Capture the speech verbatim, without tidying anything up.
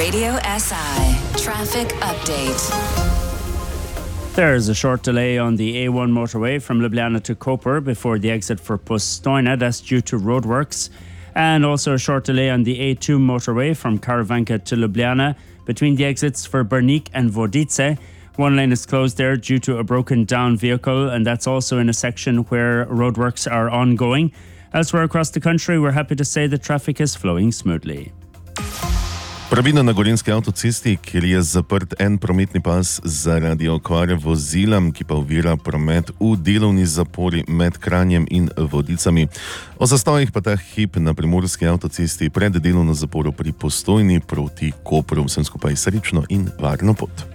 Radio S I traffic update. There is a short delay on the A one motorway from Ljubljana to Koper before the exit for Postojna. That's due to roadworks. And also a short delay on the A two motorway from Karavanka to Ljubljana between the exits for Brnik and Vodice. One lane is closed there due to a broken down vehicle, and that's also in a section where roadworks are ongoing. Elsewhere across the country, we're happy to say the traffic is flowing smoothly. Pravilno na Gorenjski avtocesti, kjer je zaprt en prometni pas zaradi okvare vozila, ki pa ovira promet v delovni zapori med Kranjem in Vodicami. O zastojih pa ta hip na Primorski avtocesti pred delovno zaporo pri Postojni proti Kopru. Vsem skupaj srečno in varno pot.